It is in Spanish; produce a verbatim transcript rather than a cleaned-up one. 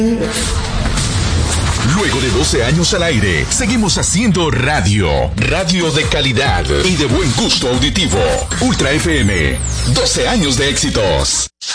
Luego de doce años al aire, seguimos haciendo radio. Radio de calidad y de buen gusto auditivo. Ultra F M. doce años de éxitos.